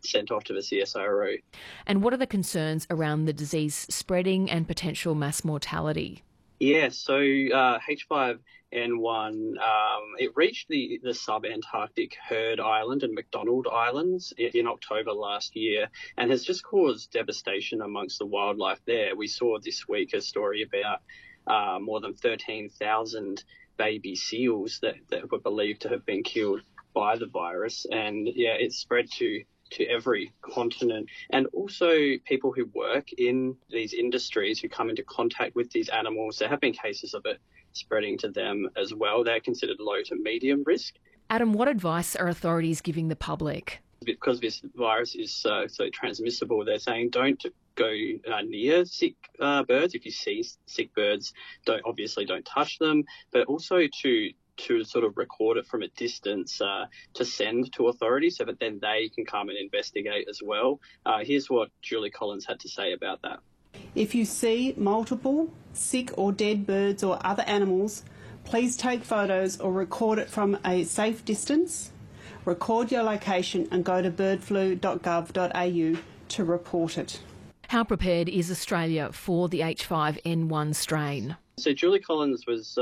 sent off to the CSIRO. And what are the concerns around the disease spreading and potential mass mortality? Yeah, so H5N1, it reached the sub-Antarctic Heard Island and McDonald Islands in October last year and has just caused devastation amongst the wildlife there. We saw this week a story about more than 13,000 baby seals that were believed to have been killed by the virus. And yeah, it's spread to every continent. And also people who work in these industries who come into contact with these animals, there have been cases of it spreading to them as well. They're considered low to medium risk. Adam, what advice are authorities giving the public? Because this virus is so transmissible, they're saying don't go near sick birds. If you see sick birds, don't touch them, but also to sort of record it from a distance to send to authorities so that then they can come and investigate as well. Here's what Julie Collins had to say about that. If you see multiple sick or dead birds or other animals, please take photos or record it from a safe distance. Record your location and go to birdflu.gov.au to report it. How prepared is Australia for the H5N1 strain? So Julie Collins was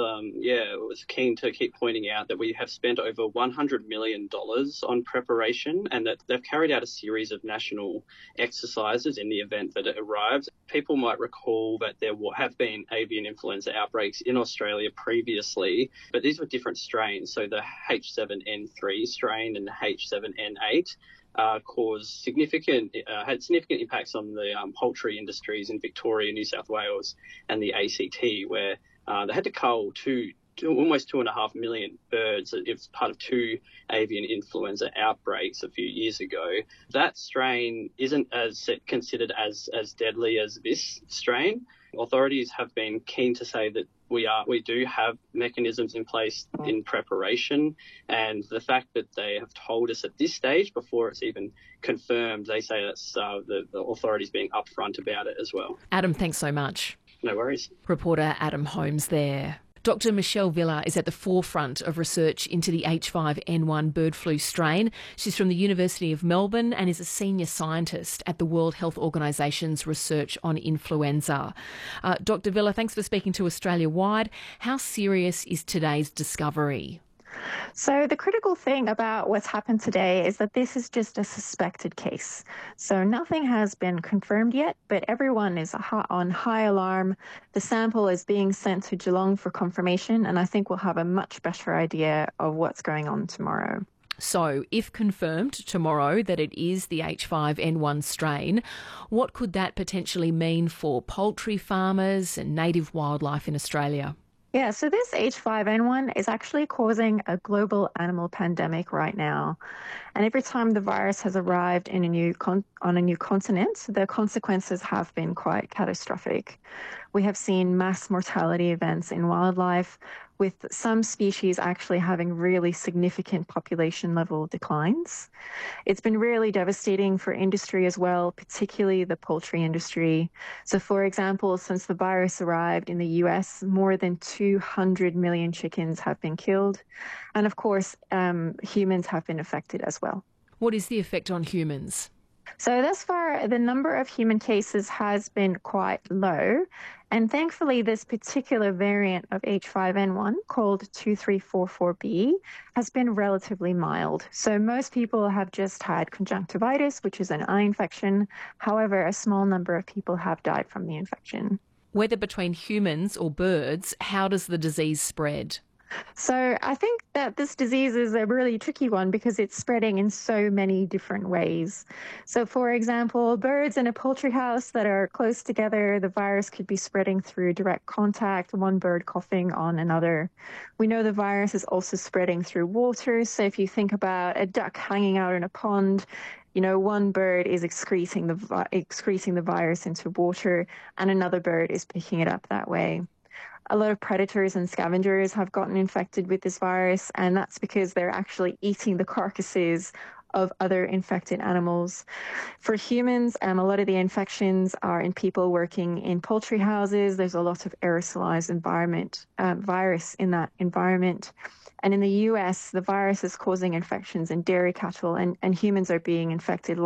keen to keep pointing out that we have spent over $100 million on preparation and that they've carried out a series of national exercises in the event that it arrives. People might recall that there have been avian influenza outbreaks in Australia previously, but these were different strains. So the H7N3 strain and the H7N8 had significant impacts on the poultry industries in Victoria, New South Wales and the ACT, where they had to cull almost 2.5 million birds. It was part of 2 avian influenza outbreaks a few years ago. That strain isn't considered as deadly as this strain. Authorities have been keen to say that we do have mechanisms in place in preparation, and the fact that they have told us at this stage before it's even confirmed, they say that's the authorities being upfront about it as well. Adam, thanks so much. No worries. Reporter Adam Holmes there. Dr Michelle Villa is at the forefront of research into the H5N1 bird flu strain. She's from the University of Melbourne and is a senior scientist at the World Health Organisation's research on influenza. Dr Villa, thanks for speaking to Australia Wide. How serious is today's discovery? So the critical thing about what's happened today is that this is just a suspected case. So nothing has been confirmed yet, but everyone is on high alarm. The sample is being sent to Geelong for confirmation, and I think we'll have a much better idea of what's going on tomorrow. So, if confirmed tomorrow that it is the H5N1 strain, what could that potentially mean for poultry farmers and native wildlife in Australia? Yeah, so this H5N1 is actually causing a global animal pandemic right now. And every time the virus has arrived in on a new continent, the consequences have been quite catastrophic. We have seen mass mortality events in wildlife, with some species actually having really significant population level declines. It's been really devastating for industry as well, particularly the poultry industry. So for example, since the virus arrived in the US, more than 200 million chickens have been killed. And of course, humans have been affected as well. What is the effect on humans? So thus far, the number of human cases has been quite low. And thankfully, this particular variant of H5N1, called 2344B, has been relatively mild. So most people have just had conjunctivitis, which is an eye infection. However, a small number of people have died from the infection. Whether between humans or birds, how does the disease spread? So I think that this disease is a really tricky one because it's spreading in so many different ways. So for example, birds in a poultry house that are close together, the virus could be spreading through direct contact, one bird coughing on another. We know the virus is also spreading through water. So if you think about a duck hanging out in a pond, one bird is excreting the virus into water and another bird is picking it up that way. A lot of predators and scavengers have gotten infected with this virus, and that's because they're actually eating the carcasses of other infected animals. For humans, a lot of the infections are in people working in poultry houses. There's a lot of aerosolized virus in that environment. And in the US, the virus is causing infections in dairy cattle, and humans are being infected